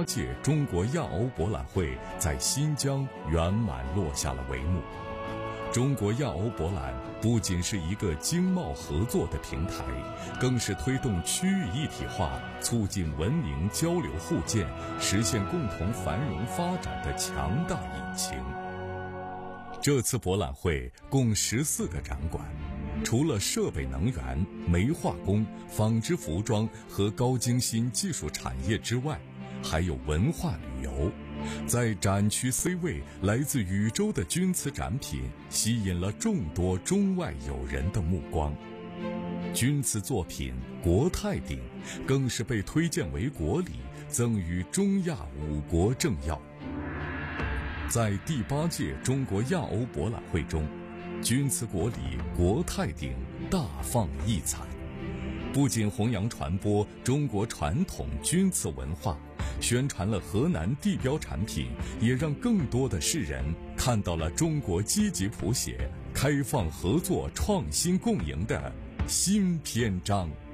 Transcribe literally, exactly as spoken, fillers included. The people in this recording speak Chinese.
届中国亚欧博览会在新疆圆满落下了帷幕。中国亚欧博览不仅是一个经贸合作的平台，更是推动区域一体化、促进文明交流互鉴、实现共同繁荣发展的强大引擎。这次博览会共十四个展馆，除了设备能源、煤化工、纺织服装和高精新技术产业之外，还有文化旅游。在展区 C 位，来自宇宙的钧瓷展品吸引了众多中外友人的目光。钧瓷作品国泰鼎更是被推荐为国礼，赠予中亚五国政要。在第八届中国亚欧博览会中，钧瓷国礼国泰鼎大放异彩，不仅弘扬传播中国传统钧瓷文化，宣传了河南地标产品，也让更多的世人看到了中国积极谱写开放合作创新共赢的新篇章。